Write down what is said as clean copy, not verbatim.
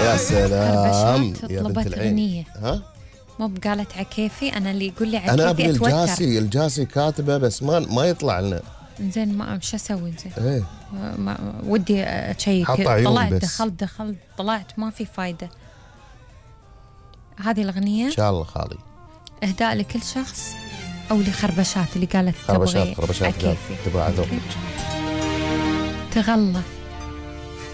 يا سلام يا بنت طلبت العين. أغنية. ها مو بقالت عكيفي، أنا اللي يقول لي انا عكيفي ابغي أتوتر. الجاسي كاتبه بس ما يطلع لنا. زين ما شو أسوي زين؟ ايه ودي أشيك. حط عيون طلعت بس. دخلت طلعت ما في فايدة. هذه الأغنية ان شاء الله خالي إهداء لكل شخص أو لخربشات اللي قالت خربشات عكيفي. تبغى عذوبك. تغلى